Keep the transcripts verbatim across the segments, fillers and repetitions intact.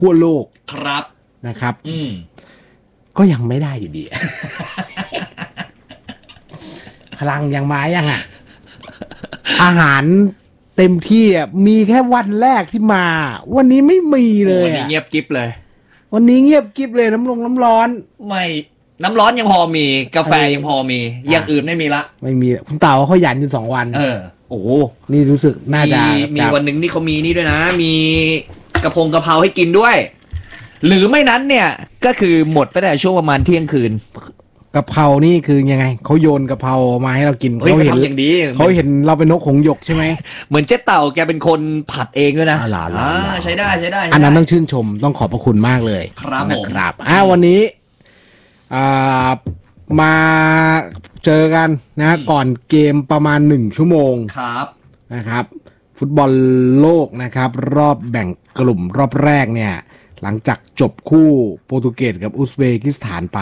ทั่วโลกครับนะครับอืมก็ยังไม่ได้อยู่ดี พลังยังมายังอ่ะ อาหารเต็มที่อ่ะมีแค่วันแรกที่มาวันนี้ไม่มีเลยวันนี้เงียบกิ๊บเลยวันนี้เงียบกิ๊บเลยน้ำลงน้ำร้อนไม่น้ำร้อนยังพอมีกาแฟยังพอมีอย่างอื่นไม่มีละไม่มีคุณเต่าเขาหยันอยู่สองวันเออโอ้นี่รู้สึกน่าจะมีวันหนึ่งนี่เขามีนี่ด้วยนะมีกระพงกะเพราให้กินด้วยหรือไม่นั้นเนี่ยก็คือหมดตั้งแต่ช่วงประมาณเที่ยงคืนกะเพรานี่คือยังไงเขาโยนกะเพรามาให้เรากินเขาเห็นอย่างดีเขาเห็นเราเป็นนกหงส์หยกใช่ไหมเหมือนเจ๊เต่าแกเป็นคนผัดเองด้วยนะอ่าใช้ได้ใช้ได้อันนั้นต้องชื่นชมต้องขอบพระคุณมากเลยครับผมครับอ่าวันนี้อ่ามาเจอกันนะก่อนเกมประมาณหนึ่งชั่วโมงครับนะครับฟุตบอลโลกนะครับรอบแบ่งกลุ่มรอบแรกเนี่ยหลังจากจบคู่โปรตุเกสกับอุซเบกิสถานไป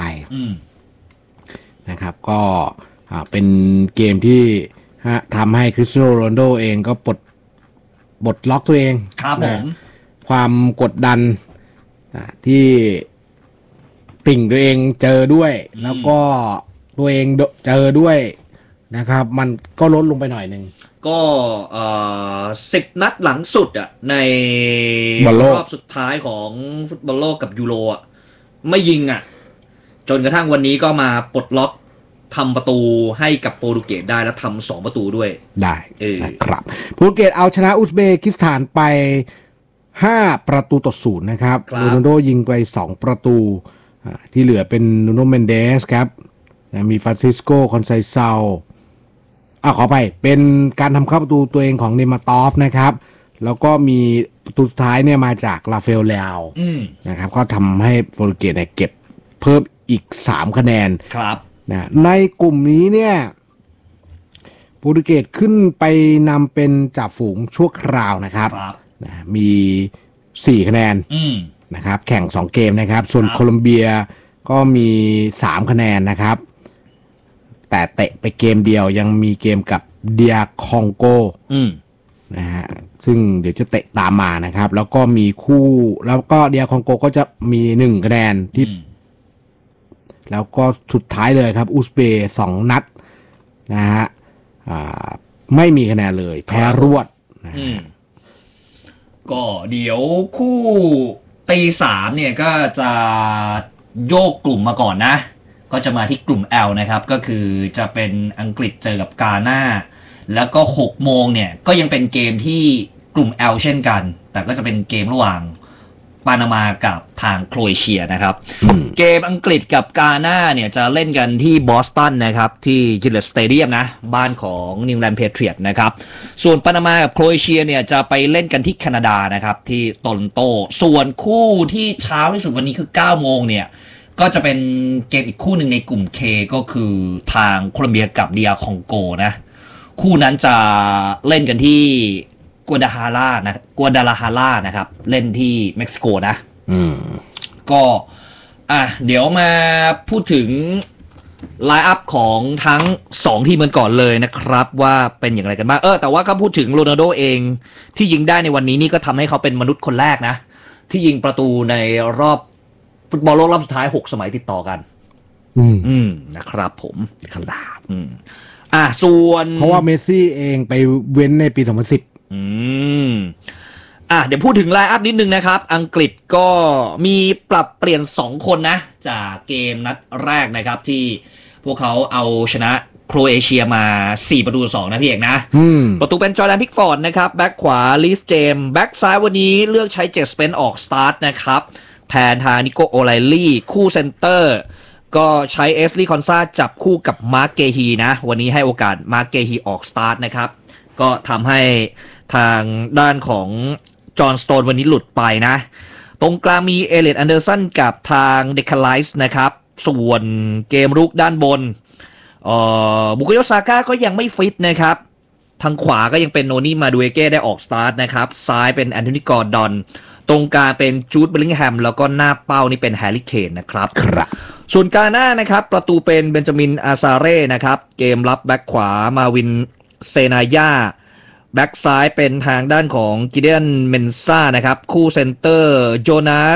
นะครับก็เป็นเกมที่ทำให้คริสเตียโนโรนัลโดเองก็ปลดปลดล็อกตัวเองครับผมความกดดันที่ติ่งตัวเองเจอด้วยแล้วก็ตัวเองเจอด้วยนะครับมันก็ลดลงไปหน่อยนึงก็เอ่อสิบนัดหลังสุดอ่ะในรอบสุดท้ายของฟุตบอลโลกกับยูโรอ่ะไม่ยิงอ่ะจนกระทั่งวันนี้ก็มาปลดล็อกทำประตูให้กับโปรตุเกสได้แล้วทำสองประตูด้วยได้ครับโปรตุเกสเอาชนะอุซเบกิสถานไปห้าประตูต่อศูนย์นะครับโรนัลโดยิงไปสองประตูที่เหลือเป็นนูโนเมนเดสครับมีฟรานซิสโกคอนไซซาอ่ะขอไปเป็นการทำเข้าประตูตัวเองของเนมาตอฟนะครับแล้วก็มีประตูสุดท้ายเนี่ยมาจากลาเฟลเลานะครับก็ทำให้โปรตุเกสเนี่ยเก็บเพิ่มอีกสามคะแนนครับนะในกลุ่มนี้เนี่ยโปรตุเกสขึ้นไปนำเป็นจ่าฝูงชั่วคราวนะครับนะมีสี่คะแนนนะครับแข่งสองเกมนะครับส่วนโคลอมเบียก็มีสามคะแนนนะครับแต่เตะไปเกมเดียวยังมีเกมกับเดียคองโกนะฮะซึ่งเดี๋ยวจะเตะตามมานะครับแล้วก็มีคู่แล้วก็เดียคองโกก็จะมีหนึ่งคะแนนที่แล้วก็สุดท้ายเลยครับอุซเบย์สองนัดนะฮะไม่มีคะแนนเลยแพ้รวดนะก็เดี๋ยวคู่ตีสามเนี่ยก็จะโยกกลุ่มมาก่อนนะก็จะมาที่กลุ่ม L นะครับก็คือจะเป็นอังกฤษเจอกับกาน่าแล้วก็หกโมงเนี่ยก็ยังเป็นเกมที่กลุ่ม L เช่นกันแต่ก็จะเป็นเกมระหว่างปานามากับทางโครเอเชียนะครับเกมอังกฤษกับกาน่าเนี่ยจะเล่นกันที่บอสตันนะครับที่จิลเลตสเตเดียมนะบ้านของนิวซีแลนด์เพเทรียตนะครับส่วนปานามากับโครเอเชียเนี่ยจะไปเล่นกันที่แคนาดานะครับที่โตรอนโตส่วนคู่ที่เช้าที่สุดวันนี้คือเก้าโมงเนี่ยก็จะเป็นเกมอีกคู่หนึ่งในกลุ่ม K ก็คือทางโคลอมเบียกับเดียคองโกนะคู่นั้นจะเล่นกันที่กัวดาฮาร่านะกัวดาลาฮาร่านะครับเล่นที่เม็กซิโกนะอืมก็อ่ะเดี๋ยวมาพูดถึงไลน์อัพของทั้งสองทีมกันก่อนเลยนะครับว่าเป็นอย่างไรกันบ้างเออแต่ว่าก็พูดถึงโรนัลโดเองที่ยิงได้ในวันนี้นี่ก็ทำให้เขาเป็นมนุษย์คนแรกนะที่ยิงประตูในรอบฟุตบอลโลกรอบสุดท้ายหกสมัยติดต่อกันอืมอืมนะครับผมขนาดอืมอ่ะส่วนเพราะว่าเมสซี่เองไปเว้นในปีสองพันสิบอืมอ่ะเดี๋ยวพูดถึงไลน์อัพนิดนึงนะครับอังกฤษก็มีปรับเปลี่ยนสองคนนะจากเกมนัดแรกนะครับที่พวกเขาเอาชนะโครเอเชียมาสี่ประตูต่อสองนะพี่เอกนะประตูเป็นจอร์แดนพิกฟอร์ดนะครับแบ็คขวาลีสเจมส์แบ็คซ้ายวันนี้เลือกใช้เจสเปนออกสตาร์ทนะครับแทนทางนิโกโอไลลี่คู่เซนเตอร์ก็ใช้เอสลีคอนซาจับคู่กับมาร์คเกฮีนะวันนี้ให้โอกาสมาร์คเกฮีออกสตาร์ทนะครับก็ทำให้ทางด้านของจอห์นสโตนวันนี้หลุดไปนะตรงกลางมีเอเลียตอันเดอร์สันกับทางเดคาไลส์นะครับส่วนเกมรุกด้านบนเอ่อบุกโยซาก้าก็ยังไม่ฟิตนะครับทางขวาก็ยังเป็นโนนี่มาดูเอเก้ได้ออกสตาร์ทนะครับซ้ายเป็นแอนโทนีกอร์ดอนตรงกลางเป็นจูดเบลลิงแฮมแล้วก็หน้าเป้านี่เป็นแฮร์รี่เคนนะครับครับส่วนกาน่านะครับประตูเป็นเบนจามินอาซาเร่นะครับเกมรับแบ็คขวามาวินเซนายาแบ็คซ้ายเป็นทางด้านของกิเดียนเมนซ่านะครับคู่เซนเตอร์โจนา